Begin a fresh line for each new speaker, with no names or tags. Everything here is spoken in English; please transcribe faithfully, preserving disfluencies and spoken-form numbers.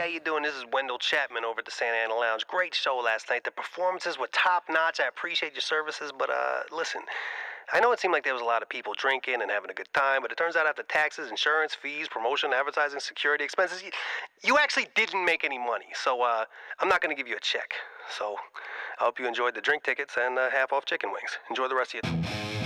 how you doing? This is Wendell Chapman over at the Santa Ana Lounge. Great show last night. The performances were top-notch. I appreciate your services, but uh, listen, I know it seemed like there was a lot of people drinking and having a good time, but it turns out after taxes, insurance, fees, promotion, advertising, security expenses, you, you actually didn't make any money. So uh, I'm not going to give you a check. So I hope you enjoyed the drink tickets and uh, half-off chicken wings. Enjoy the rest of your...